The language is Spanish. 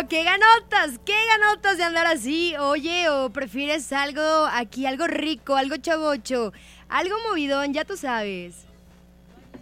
qué ganotas de andar así. Oye, o prefieres algo aquí, algo rico, algo chavocho, algo movidón, ya tú sabes.